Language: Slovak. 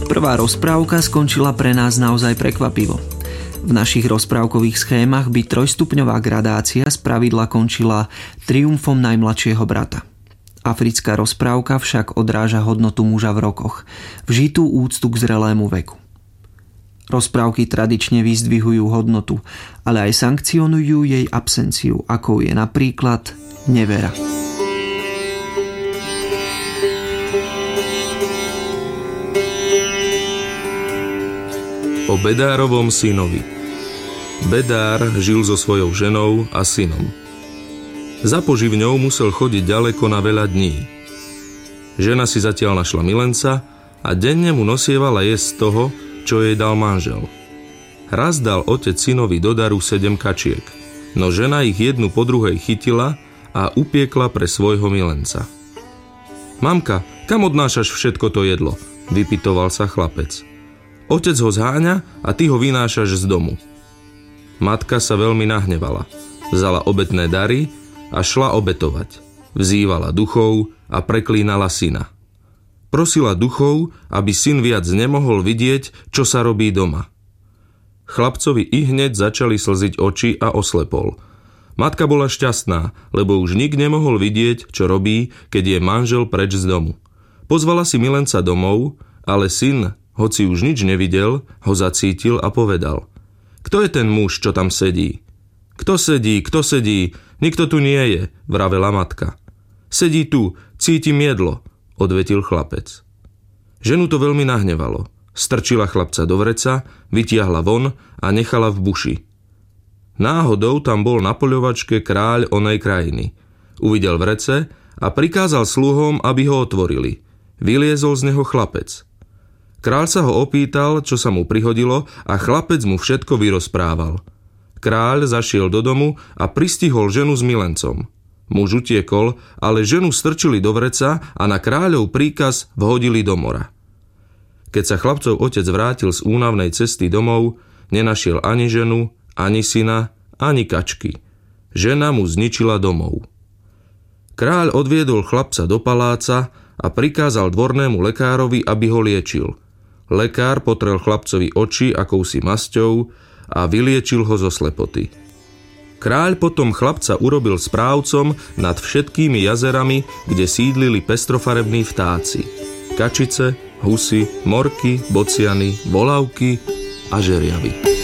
Prvá rozprávka skončila pre nás naozaj prekvapivo. V našich rozprávkových schémach by trojstupňová gradácia spravidla končila triumfom najmladšieho brata. Africká rozprávka však odráža hodnotu muža v rokoch, vžitú úctu k zrelému veku. Rozprávky tradične vyzdvihujú hodnotu, ale aj sankcionujú jej absenciu, akou je napríklad nevera. O Bedárovom synovi. Bedár žil so svojou ženou a synom. Za poživňou musel chodiť ďaleko na veľa dní. Žena si zatiaľ našla milenca a denne mu nosievala jesť z toho, čo jej dal manžel. Raz dal otec synovi do daru 7 kačiek, no žena ich jednu po druhej chytila a upiekla pre svojho milenca. Mamka, kam odnášaš všetko to jedlo? Vypytoval sa chlapec. Otec ho zháňa a ty ho vynášaš z domu. Matka sa veľmi nahnevala. Vzala obetné dary a šla obetovať. Vzývala duchov a preklínala syna. Prosila duchov, aby syn viac nemohol vidieť, čo sa robí doma. Chlapcovi ihneď začali slziť oči a oslepol. Matka bola šťastná, lebo už nik nemohol vidieť, čo robí, keď je manžel preč z domu. Pozvala si milenca domov, ale syn, hoci už nič nevidel, ho zacítil a povedal: Kto je ten muž, čo tam sedí? Kto sedí? Nikto tu nie je, vravela matka. Sedí tu, cítim jedlo, odvetil chlapec. Ženu to veľmi nahnevalo. Strčila chlapca do vreca, vytiahla von a nechala v buši. Náhodou tam bol na poľovačke kráľ onej krajiny. Uvidel vrece a prikázal sluhom, aby ho otvorili. Vyliezol z neho chlapec. Kráľ sa ho opýtal, čo sa mu prihodilo, a chlapec mu všetko vyrozprával. Kráľ zašiel do domu a pristihol ženu s milencom. Muž utiekol, ale ženu strčili do vreca a na kráľov príkaz vhodili do mora. Keď sa chlapcov otec vrátil z únavnej cesty domov, nenašiel ani ženu, ani syna, ani kačky. Žena mu zničila domov. Kráľ odviedol chlapca do paláca a prikázal dvornému lekárovi, aby ho liečil. Lekár potrel chlapcovi oči akousi masťou a vyliečil ho zo slepoty. Kráľ potom chlapca urobil správcom nad všetkými jazerami, kde sídlili pestrofarební vtáci. Kačice, husy, morky, bociany, volavky a žeriavy.